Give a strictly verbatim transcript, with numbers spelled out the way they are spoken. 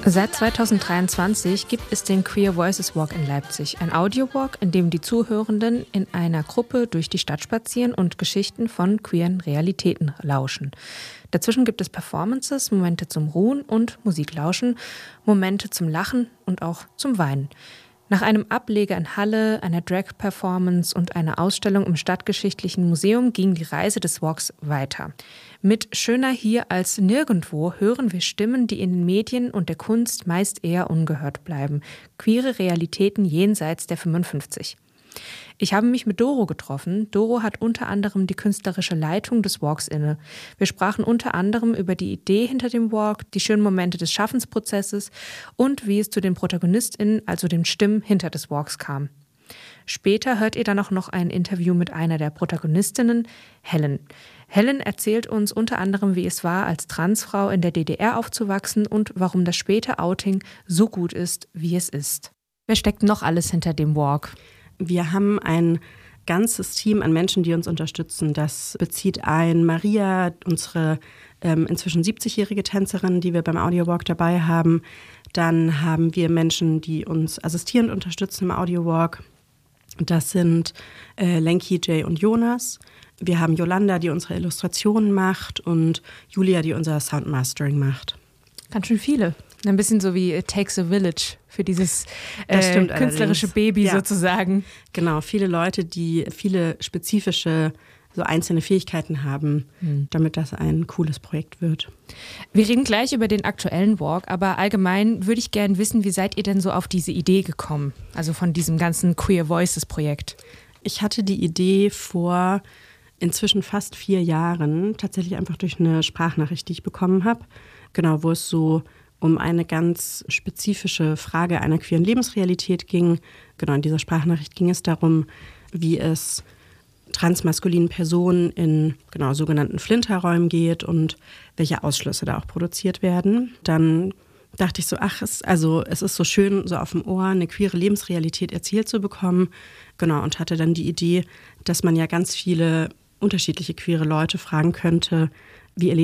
Seit zweitausenddreiundzwanzig gibt es den Queer Voices Walk in Leipzig, ein Audiowalk, in dem die Zuhörenden in einer Gruppe durch die Stadt spazieren und Geschichten von queeren Realitäten lauschen. Dazwischen gibt es Performances, Momente zum Ruhen und Musiklauschen, Momente zum Lachen und auch zum Weinen. Nach einem Ableger in Halle, einer Drag-Performance und einer Ausstellung im Stadtgeschichtlichen Museum ging die Reise des Walks weiter. Mit Schöner hier als nirgendwo hören wir Stimmen, die in den Medien und der Kunst meist eher ungehört bleiben. Queere Realitäten jenseits der fünfundfünfzig. Ich habe mich mit Doro getroffen. Doro hat unter anderem die künstlerische Leitung des Walks inne. Wir sprachen unter anderem über die Idee hinter dem Walk, die schönen Momente des Schaffensprozesses und wie es zu den ProtagonistInnen, also den Stimmen hinter des Walks kam. Später hört ihr dann auch noch ein Interview mit einer der Protagonistinnen, Helen. Helen erzählt uns unter anderem, wie es war, als Transfrau in der D D R aufzuwachsen und warum das späte Outing so gut ist, wie es ist. Wer steckt noch alles hinter dem Walk? Wir haben ein ganzes Team an Menschen, die uns unterstützen. Das bezieht ein Maria, unsere ähm, inzwischen siebzigjährige Tänzerin, die wir beim Audiowalk dabei haben. Dann haben wir Menschen, die uns assistierend unterstützen im Audiowalk. Das sind äh, Lenki, Jay und Jonas. Wir haben Yolanda, die unsere Illustrationen macht und Julia, die unser Soundmastering macht. Ganz schön viele. Ein bisschen so wie It Takes a Village für dieses äh, stimmt künstlerische allerdings. Baby Ja. sozusagen. Genau, viele Leute, die viele spezifische, so einzelne Fähigkeiten haben, hm. damit das ein cooles Projekt wird. Wir reden gleich über den aktuellen Walk, aber allgemein würde ich gerne wissen, wie seid ihr denn so auf diese Idee gekommen? Also von diesem ganzen Queer Voices Projekt. Ich hatte die Idee vor inzwischen fast vier Jahren, tatsächlich einfach durch eine Sprachnachricht, die ich bekommen habe. Genau, wo es so um eine ganz spezifische Frage einer queeren Lebensrealität ging. Genau, in dieser Sprachnachricht ging es darum, wie es transmaskulinen Personen in genau sogenannten Flinterräumen geht und welche Ausschlüsse da auch produziert werden. Dann dachte ich so, ach, es, also es ist so schön, so auf dem Ohr eine queere Lebensrealität erzählt zu bekommen. Genau, und hatte dann die Idee, dass man ja ganz viele unterschiedliche queere Leute fragen könnte, wie ihr